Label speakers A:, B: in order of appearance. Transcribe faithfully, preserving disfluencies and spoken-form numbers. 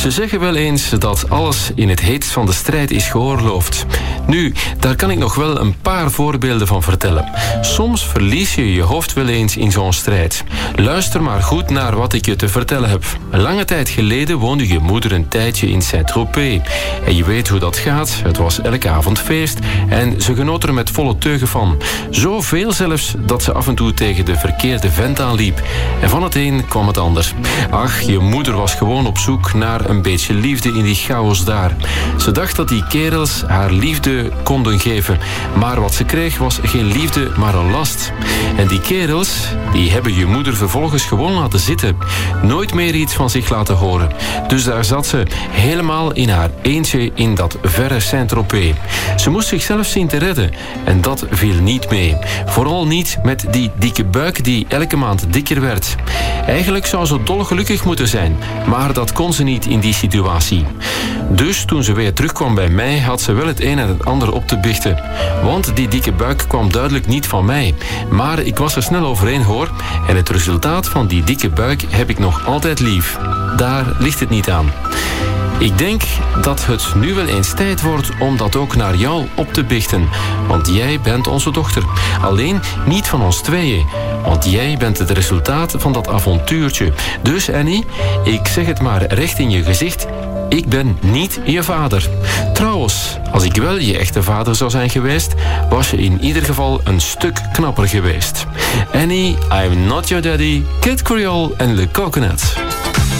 A: Ze zeggen wel eens dat alles in het heetst van de strijd is geoorloofd. Nu, daar kan ik nog wel een paar voorbeelden van vertellen. Soms verlies je je hoofd wel eens in zo'n strijd. Luister maar goed naar wat ik je te vertellen heb. Een lange tijd geleden woonde je moeder een tijdje in Saint-Tropez. En je weet hoe dat gaat. Het was elke avond feest en ze genoot er met volle teugen van. Zoveel zelfs dat ze af en toe tegen de verkeerde vent aanliep. En van het een kwam het ander. Ach, je moeder was gewoon op zoek naar een beetje liefde in die chaos daar. Ze dacht dat die kerels haar liefde konden geven. Maar wat ze kreeg was geen liefde, maar een last. En die kerels, die hebben je moeder vervolgens gewoon laten zitten. Nooit meer iets van zich laten horen. Dus daar zat ze, helemaal in haar eentje in dat verre Saint-Tropez. Ze moest zichzelf zien te redden. En dat viel niet mee. Vooral niet met die dikke buik die elke maand dikker werd. Eigenlijk zou ze dolgelukkig moeten zijn. Maar dat kon ze niet in die situatie. Dus toen ze weer terugkwam bij mij, had ze wel het een en het ander op te biechten. Want die dikke buik kwam duidelijk niet van mij. Maar ik was er snel overheen, hoor. En het resultaat van die dikke buik heb ik nog altijd lief. Daar ligt het niet aan. Ik denk dat het nu wel eens tijd wordt om dat ook naar jou op te biechten. Want jij bent onze dochter. Alleen niet van ons tweeën. Want jij bent het resultaat van dat avontuurtje. Dus Annie, ik zeg het maar recht in je gezicht. Ik ben niet je vader. Trouwens, als ik wel je echte vader zou zijn geweest, was je in ieder geval een stuk knapper geweest. Annie, I'm not your daddy, Kid Creole en Le Coconut.